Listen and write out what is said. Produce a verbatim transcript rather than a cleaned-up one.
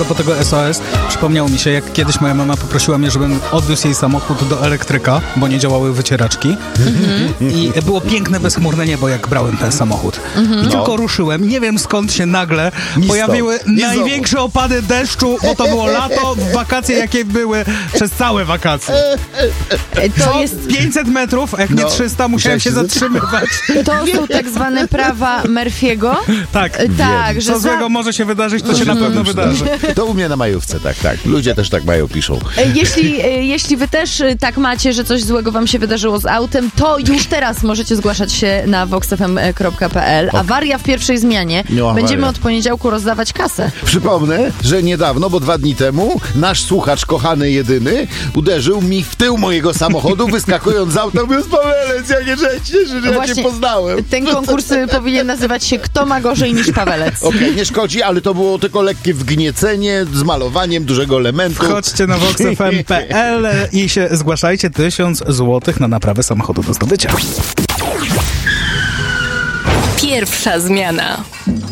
propos tego S O S, przypomniało mi się, jak kiedyś moja mama poprosiła mnie, żebym odwiózł jej samochód do elektryka, bo nie działały wycieraczki. Mm-hmm. I było piękne, bezchmurne niebo, jak brałem ten samochód. Mm-hmm. I no. tylko ruszyłem. Nie wiem, skąd się nagle Nic pojawiły stąd. największe opady deszczu, bo to było lato, wakacje, jakie były przez całe wakacje. To Co jest... pięćset metrów, jak nie No. trzysta, musiałem się zatrzymywać. To są tak zwane prawa Murphy'ego. Tak. Tak, że Co za... złego może się wydarzyć, to się na pewno wydarzy. To u mnie na majówce, tak, tak. Ludzie też tak mają, piszą. Jeśli, jeśli wy też tak macie, że coś złego wam się wydarzyło z autem, to już teraz możecie zgłaszać się na vox f m kropka p l. Awaria w pierwszej zmianie. No, Będziemy awaria. od poniedziałku rozdawać kasę. Przypomnę, że niedawno, bo dwa dni temu, nasz słuchacz, kochany jedyny, uderzył mi w tył mojego samochodu, wyskakując z auta, mówiąc: Pawelec, ja nie rzeczywiście, że ja Właśnie cię poznałem. Ten konkurs y, powinien nazywać się Kto ma gorzej niż Pawelec. Okej, okay, nie szkodzi, ale to było tylko lekkie wgniecenie z malowaniem dużego elementu. Wchodźcie na vox f m kropka p l i się zgłaszajcie. Tysiąc złotych na naprawę samochodu do zdobycia. Pierwsza zmiana.